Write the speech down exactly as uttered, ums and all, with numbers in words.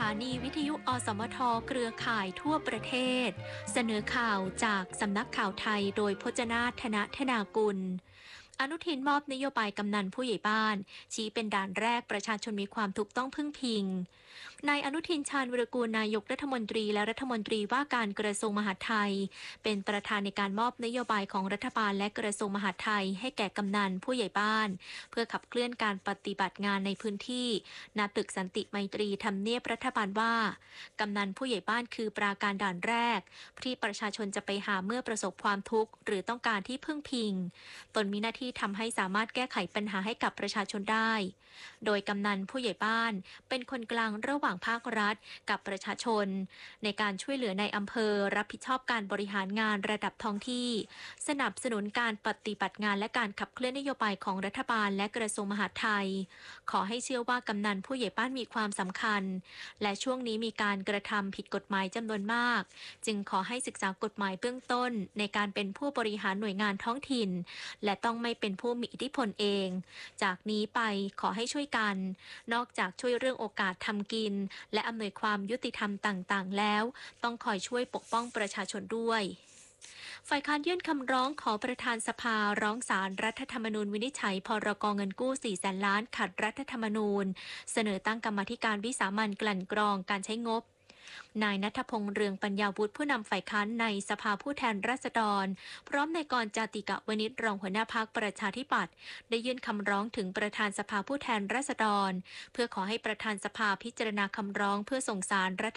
านีวิทยุอสมทเครือข่ายทั่วประเทศเสนอข่าวจากสำนักข่าวไทยโดยพจนาถธนธนากุลอนุทินมอบนโยบายกำนันผู้ใหญ่บ้านชี้เป็นด่านแรกประชาชนมีความทุกข์ต้องพึ่งพิงนายอนุทินชาญวิรากูลนายกรัฐมนตรีและรัฐมนตรีว่าการกระทรวงมหาดไทยเป็นประธานในการมอบนโยบายของรัฐบาลและกระทรวงมหาดไทยให้แก่กำนันผู้ใหญ่บ้านเพื่อขับเคลื่อนการปฏิบัติงานในพื้นที่ณตึกสันติไมตรีทำเนียบรัฐบาลว่ากำนันผู้ใหญ่บ้านคือปราการด่านแรกที่ประชาชนจะไปหาเมื่อประสบความทุกข์หรือต้องการที่พึ่งพิงตนมีหน้าที่ทำให้สามารถแก้ไขปัญหาให้กับประชาชนได้โดยกำนันผู้ใหญ่บ้านเป็นคนกลางระหว่างภาครัฐกับประชาชนในการช่วยเหลือในอำเภอรับผิดชอบการบริหารงานระดับท้องที่สนับสนุนการปฏิบัติงานและการขับเคลื่อนนโยบายของรัฐบาลและกระทรวงมหาดไทยขอให้เชื่อว่ากำนันผู้ใหญ่บ้านมีความสำคัญและช่วงนี้มีการกระทำผิดกฎหมายจำนวนมากจึงขอให้ศึกษากฎหมายเบื้องต้นในการเป็นผู้บริหารหน่วยงานท้องถิ่นและต้องไม่เป็นผู้มีอิทธิพลเองจากนี้ไปขอให้ช่วยกันนอกจากช่วยเรื่องโอกาสทำกินและอำนวยความยุติธรรมต่างๆแล้วต้องคอยช่วยปกป้องประชาชนด้วยฝ่ายค้านยื่นคำร้องขอประธานสภาร้องศาลรัฐธรรมนูญวินิจฉัยพรกเงินกู้สี่แสนล้านขัดรัฐธรรมนูญเสนอตั้งกรรมาธิการวิสามัญกลั่นกรองการใช้งบนายณัฐพงษ์เรืองปัญญาวุฒิผู้นำฝ่ายค้านในสภาผู้แทนราษฎรพร้อมนายกรจาติกะวณิชรองหัวหน้าพรรคประชาธิปัตย์ได้ยื่นคำร้องถึงประธานสภาผู้แทนราษฎรเพื่อขอให้ประธานสภาพิจารณาคำร้องเพื่อส่งสารรัฐ